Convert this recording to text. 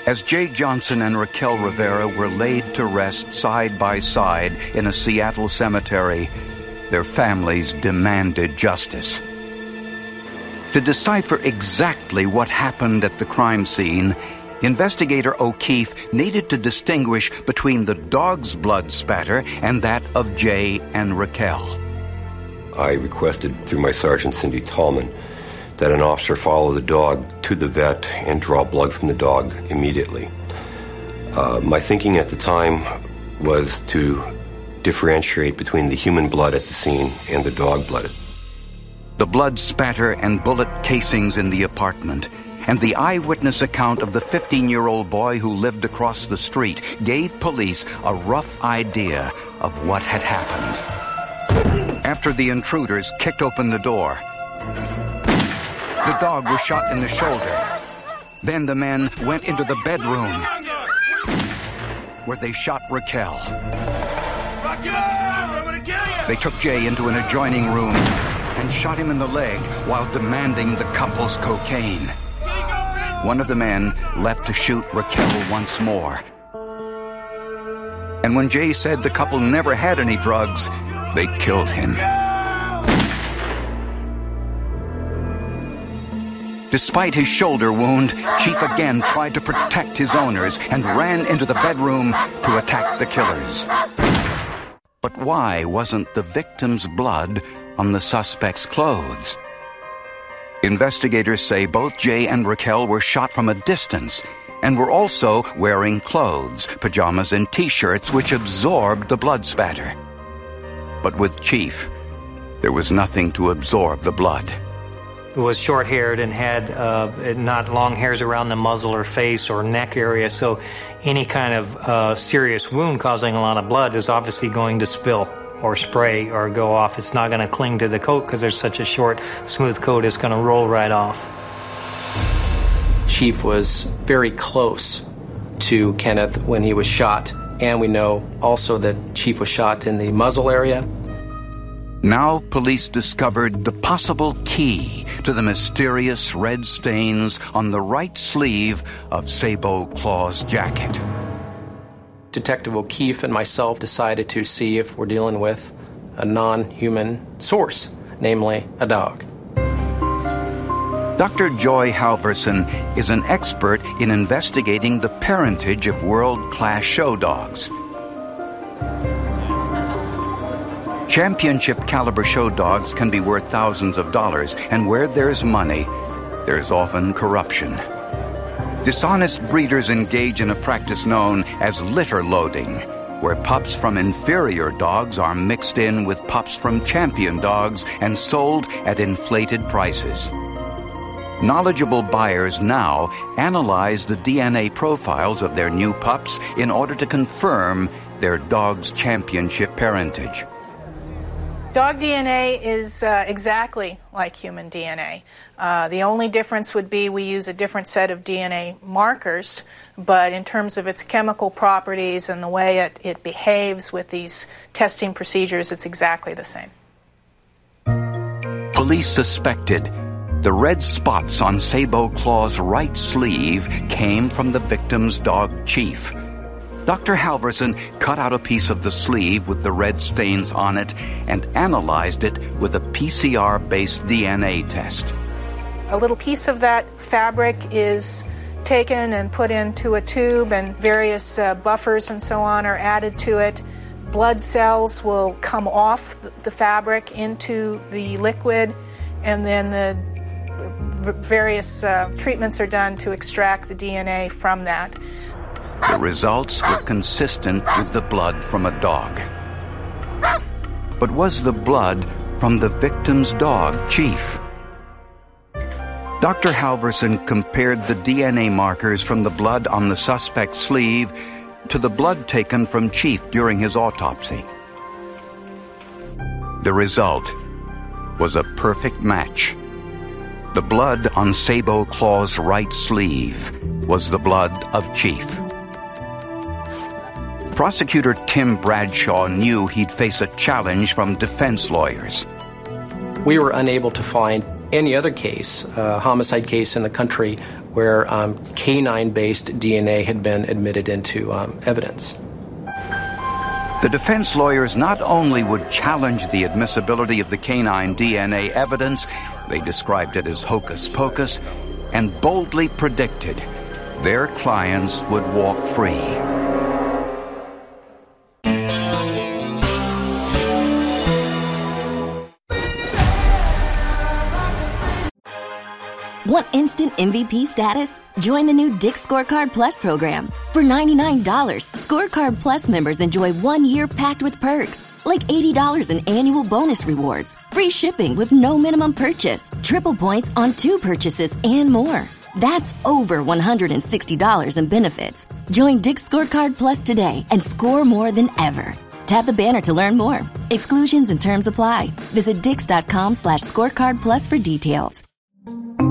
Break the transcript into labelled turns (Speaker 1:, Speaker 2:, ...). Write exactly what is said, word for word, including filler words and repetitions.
Speaker 1: As Jay Johnson and Raquel Rivera were laid to rest side by side in a Seattle cemetery, their families demanded justice. To decipher exactly what happened at the crime scene, investigator O'Keefe needed to distinguish between the dog's blood spatter and that of Jay and Raquel.
Speaker 2: I requested through my Sergeant Cindy Tallman that an officer follow the dog to the vet and draw blood from the dog immediately. Uh, my thinking at the time was to differentiate between the human blood at the scene and the dog blood.
Speaker 1: The blood spatter and bullet casings in the apartment and the eyewitness account of the fifteen-year-old boy who lived across the street gave police a rough idea of what had happened. After the intruders kicked open the door, the dog was shot in the shoulder. Then the men went into the bedroom where they shot Raquel. They took Jay into an adjoining room and shot him in the leg while demanding the couple's cocaine. One of the men left to shoot Raquel once more. And when Jay said the couple never had any drugs, they killed him. Despite his shoulder wound, Chief again tried to protect his owners and ran into the bedroom to attack the killers. But why wasn't the victim's blood on the suspect's clothes? Investigators say both Jay and Raquel were shot from a distance and were also wearing clothes, pajamas and T-shirts which absorbed the blood spatter. But with Chief, there was nothing to absorb the blood.
Speaker 3: Was short-haired and had uh, not long hairs around the muzzle or face or neck area, so any kind of uh, serious wound causing a lot of blood is obviously going to spill or spray or go off. It's not going to cling to the coat because there's such a short, smooth coat, it's going to roll right off.
Speaker 4: Chief was very close to Kenneth when he was shot, and we know also that Chief was shot in the muzzle area.
Speaker 1: Now police discovered the possible key to the mysterious red stains on the right sleeve of Sabo Claw's jacket.
Speaker 4: Detective O'Keefe and myself decided to see if we're dealing with a non-human source, namely a dog.
Speaker 1: Doctor Joy Halverson is an expert in investigating the parentage of world-class show dogs. Championship caliber show dogs can be worth thousands of dollars, and where there's money, there's often corruption. Dishonest breeders engage in a practice known as litter loading, where pups from inferior dogs are mixed in with pups from champion dogs and sold at inflated prices. Knowledgeable buyers now analyze the D N A profiles of their new pups in order to confirm their dog's championship parentage.
Speaker 5: Dog D N A is uh, exactly like human D N A. Uh, the only difference would be we use a different set of D N A markers, but in terms of its chemical properties and the way it, it behaves with these testing procedures, it's exactly the same.
Speaker 1: Police suspected the red spots on Sabo Claw's right sleeve came from the victim's dog, Chief. Doctor Halverson cut out a piece of the sleeve with the red stains on it and analyzed it with a P C R-based D N A test.
Speaker 5: A little piece of that fabric is taken and put into a tube, and various uh, buffers and so on are added to it. Blood cells will come off the fabric into the liquid, and then the various uh, treatments are done to extract the D N A from that.
Speaker 1: The results were consistent with the blood from a dog. But was the blood from the victim's dog, Chief? Doctor Halverson compared the D N A markers from the blood on the suspect's sleeve to the blood taken from Chief during his autopsy. The result was a perfect match. The blood on Sabo Claw's right sleeve was the blood of Chief. Prosecutor Tim Bradshaw knew he'd face a challenge from defense lawyers.
Speaker 4: We were unable to find any other case, uh, homicide case in the country, where um, canine-based D N A had been admitted into um, evidence.
Speaker 1: The defense lawyers not only would challenge the admissibility of the canine D N A evidence, they described it as hocus pocus, and boldly predicted their clients would walk free.
Speaker 6: Want instant M V P status? Join the new Dick's Scorecard Plus program. For ninety-nine dollars, Scorecard Plus members enjoy one year packed with perks, like eighty dollars in annual bonus rewards, free shipping with no minimum purchase, triple points on two purchases, and more. That's over one hundred sixty dollars in benefits. Join Dick's Scorecard Plus today and score more than ever. Tap the banner to learn more. Exclusions and terms apply. Visit dix.com slash scorecard plus for details.